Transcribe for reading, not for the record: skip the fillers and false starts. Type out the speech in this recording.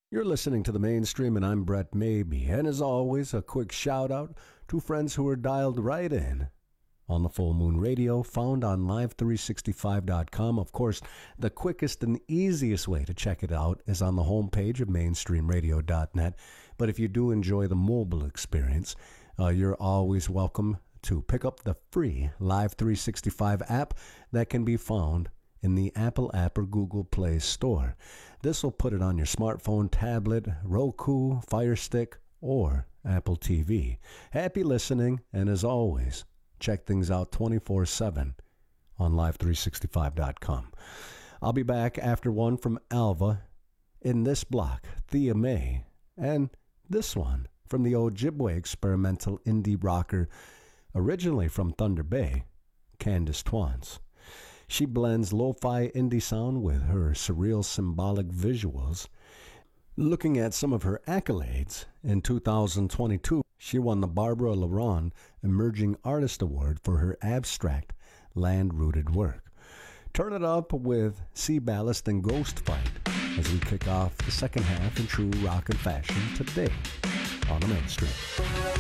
You're listening to the Mainstream, and I'm Brett Maybe. And as always, a quick shout out to friends who are dialed right in on the Full Moon Radio, found on live365.com. Of course, the quickest and easiest way to check it out is on the homepage of mainstreamradio.net. But if you do enjoy the mobile experience, you're always welcome to pick up the free Live 365 app that can be found in the Apple app or Google Play Store. This will put it on your smartphone, tablet, Roku, Fire Stick, or Apple TV. Happy listening, and as always, check things out 24/7 on live365.com. I'll be back after one from Alva, in this block, Thea May, and this one from the Ojibwe experimental indie rocker, originally from Thunder Bay, Candace Twans. She blends lo-fi indie sound with her surreal symbolic visuals. Looking at some of her accolades, in 2022, she won the Barbara Laron Emerging Artist Award for her abstract, land-rooted work. Turn it up with Sea Ballast and Ghost Fight as we kick off the second half in true rock and fashion today on the Mainstream.